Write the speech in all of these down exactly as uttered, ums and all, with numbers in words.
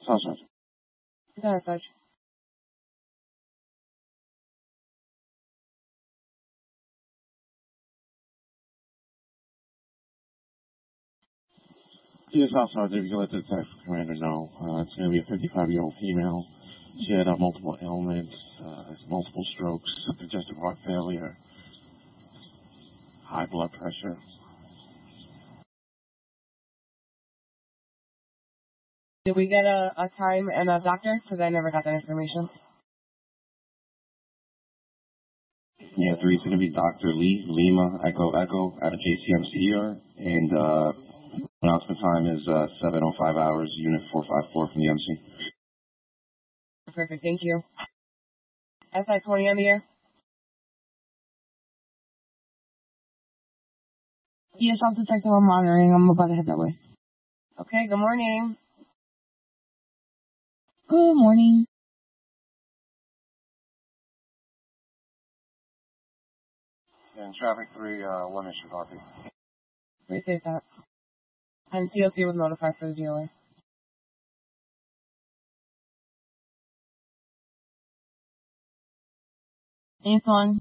Sorry, Sarge. Go ahead, Sarge. Yes, South Sarge, if you can let the text commander know, uh, it's going to be a fifty-five-year-old female. She had uh, multiple ailments, uh, multiple strokes, congestive heart failure, high blood pressure. Did we get a, a time and a doctor? Because I never got that information. Yeah, three is going to be Doctor Lee, Lima, Echo, Echo, out of J C M C here. And uh, announcement time is uh, seven oh five hours, Unit four five four from the M C. Perfect, thank you. S I twenty on the air. Yes, I'll detect I'm monitoring. I'm about to head that way. Okay, good morning. Good morning. And traffic three, uh, one issue copy. Appreciate that. And T L C was notified for the dealer. Antoine.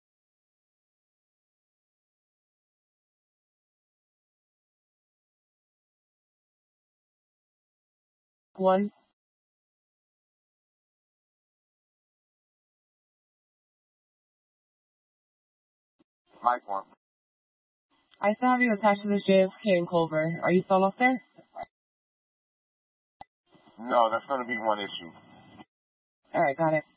One. Mike one. I still have you attached to this J F K in Culver. Are you still up there? No, that's going to be one issue. All right, got it.